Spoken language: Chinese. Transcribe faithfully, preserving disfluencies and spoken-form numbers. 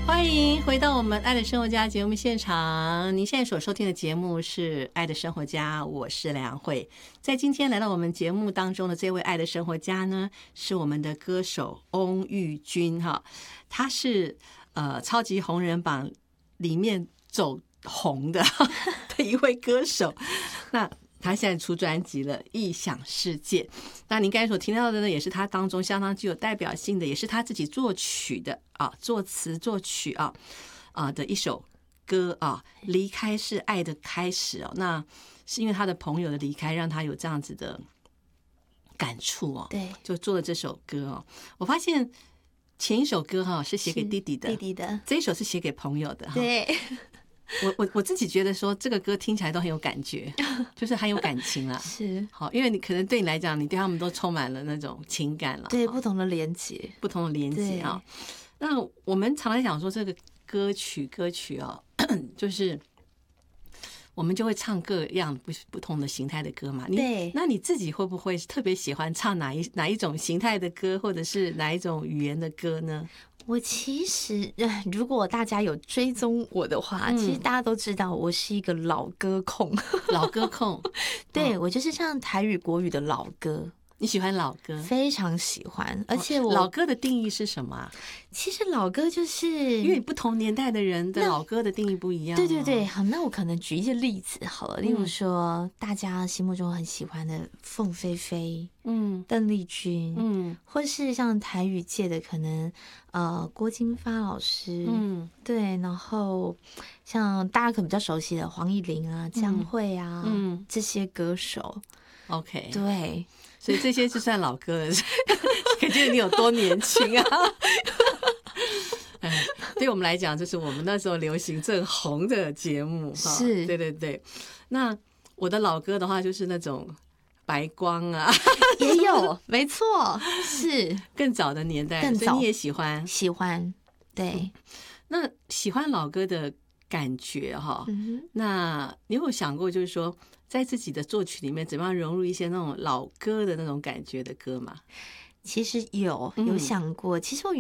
欢迎回到我们爱的生活家节目现场，您现在所收听的节目是爱的生活家，我是梁慧。在今天来到我们节目当中的这位爱的生活家呢，是我们的歌手翁玉君哈，他是呃超级红人榜里面走红的的一位歌手。那他现在出专辑了《异想世界》，那您刚才所听到的呢，也是他当中相当具有代表性的，也是他自己作曲的啊，作词作曲啊啊的一首歌啊，《离开是爱的开始》哦。那是因为他的朋友的离开，让他有这样子的感触哦， 对， 就做了这首歌哦。我发现前一首歌哈是写给弟弟的， 弟弟的， 这一首是写给朋友的哈。 对。 我我我自己觉得说这个歌听起来都很有感觉，就是很有感情啦。 是， 好，因为你可能对你来讲，你对他们都充满了那种情感了， 对不同的连结， 不同的连接啊。那我们常常讲说这个歌曲歌曲哦，就是我们就会唱各样不不同的形态的歌嘛。你对， 那你自己会不会特别喜欢唱哪一哪一种形态的歌，或者是哪一种语言的歌呢？ 我其实，如果大家有追踪我的话，嗯、其实大家都知道我是一个老歌控， 老歌控， 对、哦、我就是唱台语、国语的老歌。 你喜欢老歌？ 非常喜欢，而且我、 哦、老歌的定义是什么啊？ 其实老歌就是因为不同年代的人的老歌的定义不一样、哦。 对对对，好，那我可能举一些例子好了，例如说、嗯、大家心目中很喜欢的凤飞飞，嗯，邓丽君，嗯，或是像台语界的可能呃郭金发老师，嗯，对，然后像大家可能比较熟悉的黄奕玲啊、江蕙啊，嗯，这些歌手 ，OK， 对。 所以这些就算老歌了，可见你有多年轻啊！哎，对我们来讲，就是我们那时候流行正红的节目， 是， 对对对。那我的老歌的话，就是那种白光啊， 也有，没错，是更早的年代， 更早， 所以你也喜欢， 喜欢，对。 嗯、那喜欢老歌的感觉哈，嗯、那你有想过，就是说？在自己的作曲里面，怎么样融入一些那种老歌的那种感觉的歌吗？ 其实有有想过，其实我